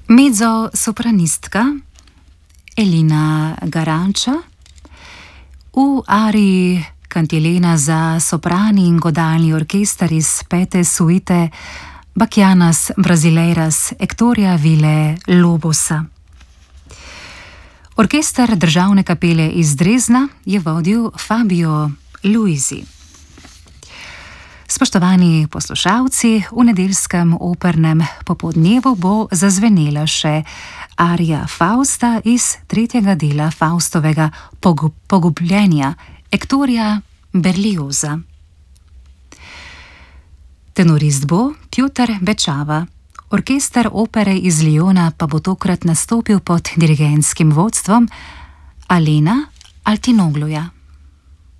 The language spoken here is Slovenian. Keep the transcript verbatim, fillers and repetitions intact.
Mezzosopranistka Elina Garanča v ariji kantilena za soprani in godalni orkester iz pete suite Bachianas Brasileiras Hectoria Ville Lobosa. Orkester Državne kapele iz Dresdna je vodil Fabio Luisi. Spoštovani poslušalci, v nedeljskem opernem popoldnevu bo zazvenela še arija Fausta iz tretjega dela Faustovega pogub pogubljenja Hectoria Berlioza. Tenorist bo Pjotr Bečava, orkester opere iz Lyona pa bo tokrat nastopil pod dirigentskim vodstvom Alena Altinogluja.